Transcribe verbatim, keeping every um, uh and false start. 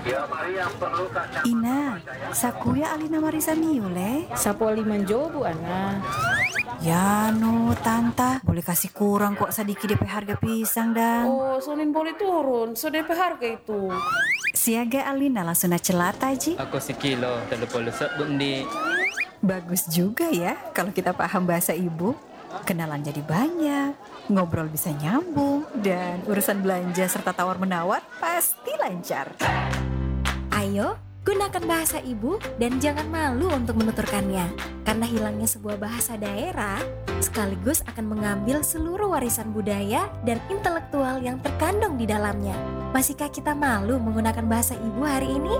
Ina, sakuya alina marisa miule. Sapoli manjobu ana. Ya no, tanta, boleh kasih kurang kok sedikit D P harga pisang dan. Oh, sonin boleh turun, so D P harga itu. Siaga alina langsung na celata ji. Aku sekilo, terlalu lusat bundi. Bagus juga ya kalau kita paham bahasa ibu. Kenalan jadi banyak, ngobrol bisa nyambung, dan urusan belanja serta tawar-menawar pasti lancar. Ayo, gunakan bahasa ibu dan jangan malu untuk menuturkannya. Karena hilangnya sebuah bahasa daerah sekaligus akan mengambil seluruh warisan budaya dan intelektual yang terkandung di dalamnya. Masihkah kita malu menggunakan bahasa ibu hari ini?